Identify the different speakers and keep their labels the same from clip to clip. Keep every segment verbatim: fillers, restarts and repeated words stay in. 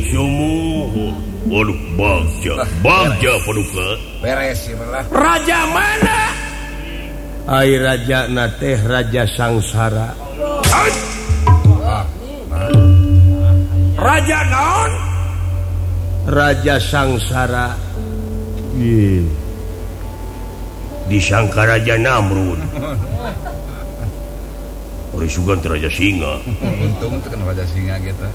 Speaker 1: Sumuhun. Waduh, bagja, bagja paduka.
Speaker 2: Beres ya malah.
Speaker 1: Raja mana?
Speaker 3: Ai raja na teh Raja Sangsara.
Speaker 1: Ay! Raja naon?
Speaker 3: Raja Sangsara.
Speaker 1: Iya. Disangka Raja Namrud. Ori sugan teh Raja Singa.
Speaker 2: Untung teu Raja Singa gitu.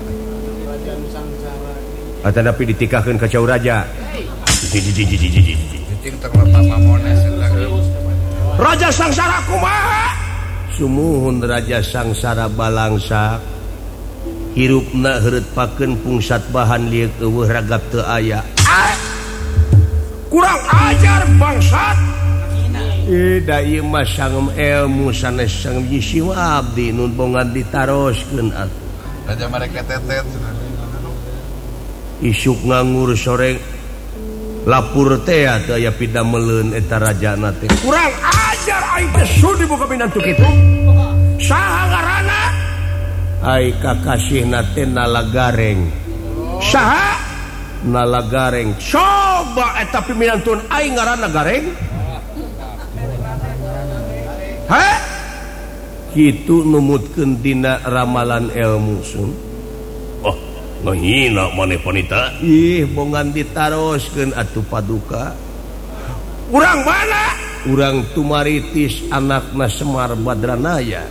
Speaker 3: Ata tapi ditikahkeun ka cau raja.
Speaker 2: Cicing teh letak mamones eta.
Speaker 1: Raja Sangsara kumaha?
Speaker 3: Sumuhun Raja Sangsara balangsa. Hirupna heureutpakeun pungsat bahan lieu eueuh ragap teu aya.
Speaker 1: Ah! Kurang ajar bangsat.
Speaker 3: Eh da ieu mah sangem ilmu sanes sangem jisi abdi nun bongan ditaroskeun atuh.
Speaker 2: Raja mereka tetet.
Speaker 3: Isuk nganggur sore lapur teh teu aya pidameleun eta rajana teh.
Speaker 1: Kurang ajar aing teh sudi boga pinantu kitu. Saha ngaranna?
Speaker 3: Ai kakasihna teh Nalagareng.
Speaker 1: Saha?
Speaker 3: Nalagareng.
Speaker 1: Coba eta piminantun aing ngaranna Gareng. Heh?
Speaker 3: Kitu numutkeun dina ramalan ilmu sun.
Speaker 1: Oh, ngahina maneh panita.
Speaker 3: Ih bongan ditaroskeun atuh paduka.
Speaker 1: Urang mana?
Speaker 3: Urang Tumaritis anakna Semar Badranaya.